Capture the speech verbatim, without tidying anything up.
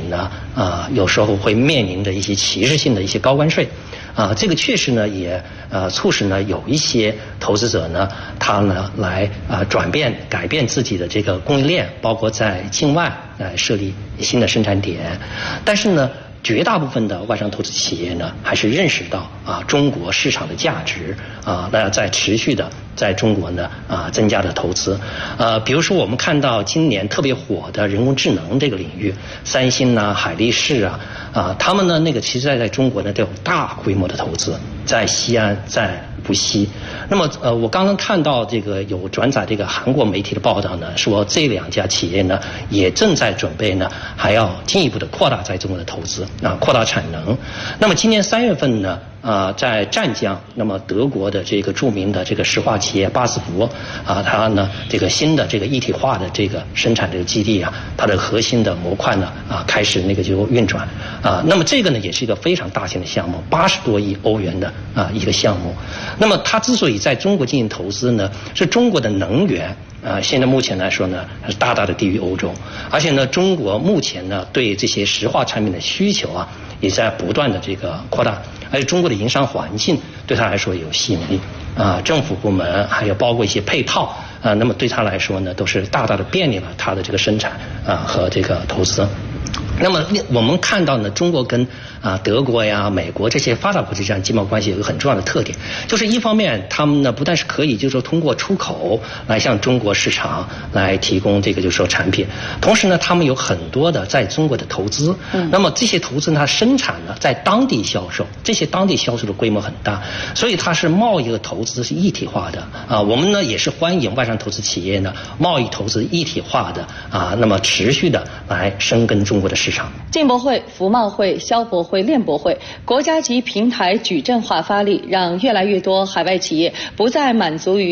呢，啊、呃，有时候会面临着一些歧视性的一些高关税。啊，这个确实呢，也呃促使呢有一些投资者呢，他呢来啊、呃、转变、改变自己的这个供应链，包括在境外来设立新的生产点。但是呢，绝大部分的外商投资企业呢，还是认识到啊中国市场的价值啊，那在持续的在中国呢啊增加的投资。呃，比如说我们看到今年特别火的人工智能这个领域，三星啊、海力士啊。啊，他们呢，那个其实在在中国呢都有大规模的投资，在西安，在无锡。那么，呃，我刚刚看到这个有转载这个韩国媒体的报道呢，说这两家企业呢也正在准备呢，还要进一步的扩大在中国的投资啊，扩大产能。那么今年三月份呢？啊、呃，在湛江，那么德国的这个著名的这个石化企业巴斯夫啊，它呢这个新的这个一体化的这个生产这个基地啊，它的核心的模块呢啊开始那个就运转啊，那么这个呢也是一个非常大型的项目，八十多亿欧元的啊一个项目。那么它之所以在中国进行投资呢，是中国的能源。啊，现在目前来说呢，是大大的低于欧洲，而且呢，中国目前呢对这些石化产品的需求啊，也在不断的这个扩大，而且中国的营商环境对它来说有吸引力啊，政府部门还有包括一些配套啊，那么对它来说呢，都是大大的便利了它的这个生产啊和这个投资。那么我们看到呢，中国跟啊德国呀、美国这些发达国家之间经贸关系有一个很重要的特点，就是一方面他们呢不但是可以就是说通过出口来向中国市场来提供这个就是说产品，同时呢他们有很多的在中国的投资，嗯，那么这些投资呢生产呢在当地销售，这些当地销售的规模很大，所以它是贸易和投资是一体化的啊。我们呢也是欢迎外商投资企业呢贸易投资一体化的啊，那么持续的来深耕中国的市场。 进博会、服贸会、消博会、链博会，国家级平台矩阵化发力，让越来越多海外企业不再满足于